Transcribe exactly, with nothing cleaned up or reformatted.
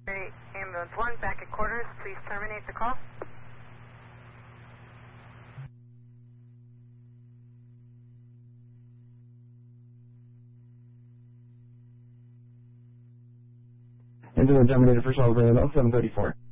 Ambulance one, back at quarters. Please terminate the call. Ambulance terminated for Charles Brandon, seven thirty-four.